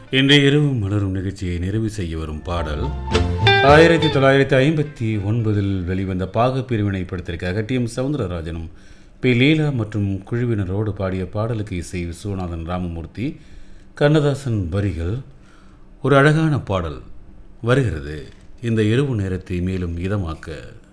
இன்றைய இரவு மலரும் நிகழ்ச்சியை நிறைவு செய்ய வரும் பாடல் 1959 வெளிவந்த பாக பிரிவினை படத்திற்காக டி.எம். சவுந்தரராஜனும் பி. லீலா மற்றும் குழுவினரோடு பாடிய பாடலுக்கு இசை விஸ்வநாதன் ராமமூர்த்தி, கண்ணதாசன் வரிகள். ஒரு அழகான பாடல் வருகிறது இந்த இரவு நேரத்தை மேலும் இதமாக்க.